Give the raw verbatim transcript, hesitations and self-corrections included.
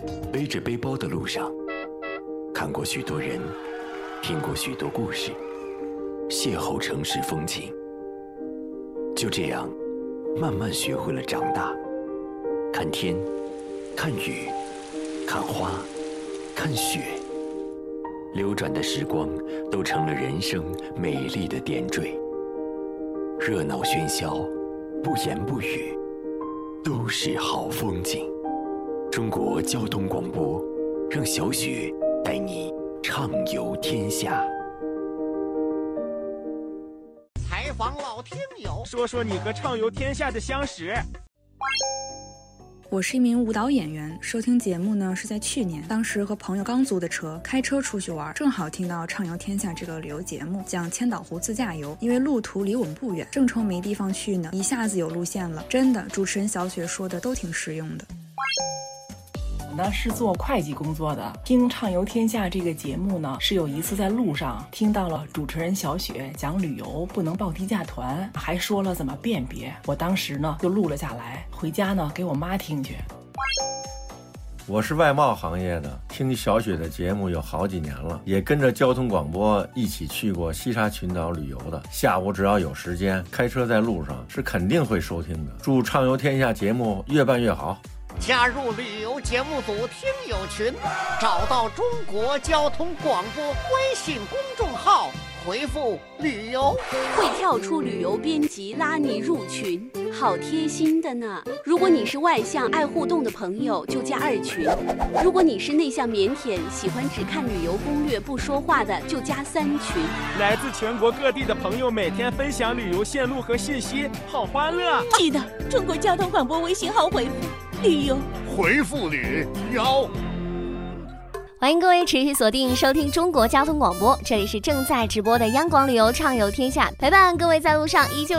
背着背包的路上，看过许多人，听过许多故事，邂逅城市风情。就这样，慢慢学会了长大，看天，看雨，看花，看雪。流转的时光都成了人生美丽的点缀。热闹喧嚣，不言不语，都是好风景。中国交通广播，让小雪带你畅游天下。 采访老听友， 说说你和畅游天下的相识。 我是一名舞蹈演员，收听节目呢是在去年，当时和朋友刚租的车，开车出去玩，正好听到《畅游天下》这个旅游节目，讲千岛湖自驾游。因为路途离我们不远，正愁没地方去呢，一下子有路线了。真的，主持人小雪说的都挺实用的。 我呢是做会计工作的，听《畅游天下》这个节目呢，是有一次在路上听到了主持人小雪讲旅游不能报低价团，还说了怎么辨别。我当时呢就录了下来，回家呢给我妈听去。 我是外贸行业的，听小雪的节目有好几年了，也跟着交通广播一起去过西沙群岛旅游的。下午只要有时间，开车在路上是肯定会收听的。祝《畅游天下》节目越办越好。 加入旅游节目组听友群，找到中国交通广播微信公众号，回复旅游， 会跳出旅游编辑拉你入群，好贴心的呢。如果你是外向爱互动的朋友，就加二群；如果你是内向腼腆喜欢只看旅游攻略不说话的，就加三群。 来自全国各地的朋友每天分享旅游线路和信息，好欢乐。 记得中国交通广播微信号回复旅游， 回复旅游。 欢迎各位持续锁定收听中国交通广播，这里是正在直播的央广旅游畅游天下，陪伴各位在路上依旧